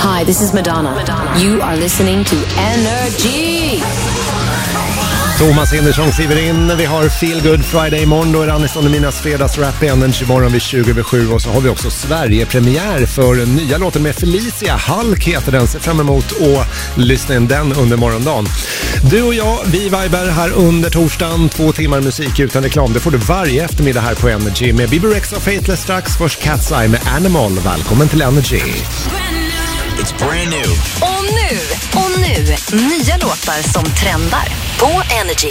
Hi, this is Madonna. You are listening to Energy. Thomas Henderson kliver in. Vi har Feel Good Friday imorgon. Då är Aniston och Minas fredagsrap i Energy imorgon vid 20:07. Och så har vi också Sverige-premiär för nya låten med Felicia. Hulk heter den. Se fram emot och lyssna in den under morgondagen. Du och jag, vi vibar här under torsdagen. 2 timmar musik utan reklam. Det får du varje eftermiddag här på Energy med Bibi Rexa och Faithless strax. Först Cat's Eye med Animal. Välkommen till Energy. It's brand new. Och nu, nya låtar som trendar på Energy.